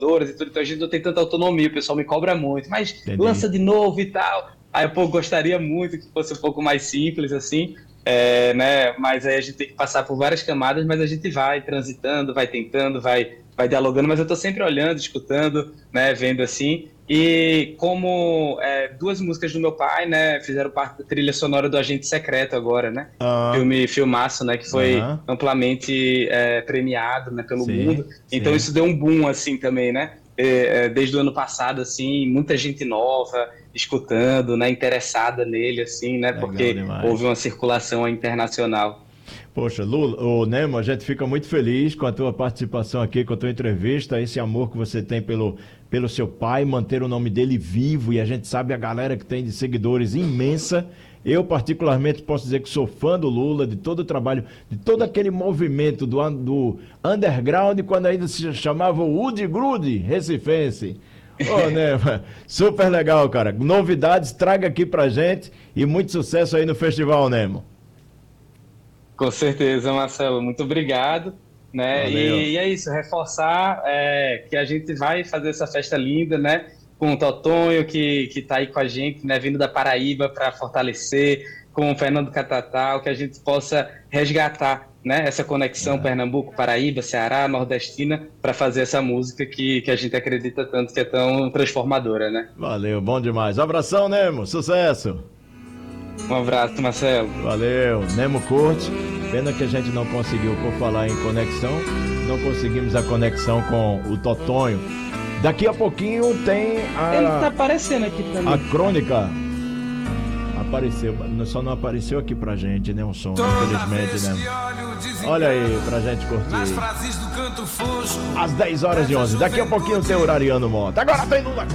e tudo, então a gente não tem tanta autonomia, o pessoal me cobra muito, mas Entendi. lança de novo e tal. Aí eu, pô, gostaria muito que fosse um pouco mais simples, assim, né? Mas aí a gente tem que passar por várias camadas, mas a gente vai transitando, vai tentando, vai dialogando, mas eu tô sempre olhando, escutando, né? Vendo assim. E como duas músicas do meu pai, né, fizeram parte da trilha sonora do Agente Secreto agora, né? Ah, Filmaço, né, que foi aham, amplamente premiado, né, pelo mundo. sim, Então sim. isso deu um boom assim também, né? Desde o ano passado, assim, muita gente nova escutando, né, interessada nele, assim, né, Legal porque houve demais. uma circulação internacional. Poxa, Lula, ô Nemo, a gente fica muito feliz com a tua participação aqui, com a tua entrevista, esse amor que você tem pelo seu pai, manter o nome dele vivo, e a gente sabe a galera que tem de seguidores imensa. Eu, particularmente, posso dizer que sou fã do Lula, de todo o trabalho, de todo aquele movimento do underground, quando ainda se chamava o Woody Grude Recifense. Ô, Nemo, super legal, cara. Novidades, traga aqui pra gente e muito sucesso aí no festival, Nemo. Com certeza, Marcelo, muito obrigado, né? Valeu. E é isso, reforçar que a gente vai fazer essa festa linda, né? Com o Totonho, que está aí com a gente, né? Vindo da Paraíba para fortalecer, com o Fernando Catatal, que a gente possa resgatar, né? Essa conexão Pernambuco, Paraíba, Ceará, Nordestina, para fazer essa música que a gente acredita tanto que é tão transformadora, né? Valeu, bom demais. Abração, Nemo. Sucesso. Um abraço, Marcelo. Valeu. Nemo curte. Pena que a gente não conseguiu, por falar em conexão, não conseguimos a conexão com o Totonho. Daqui a pouquinho tem Ele tá aparecendo aqui para a mim. crônica. Apareceu, só não apareceu aqui pra gente, né? Um som, infelizmente, né? Olha aí, pra gente curtir. Às 10 horas de 11. Daqui a pouquinho tem o Horariano Mota. Agora tem Lula.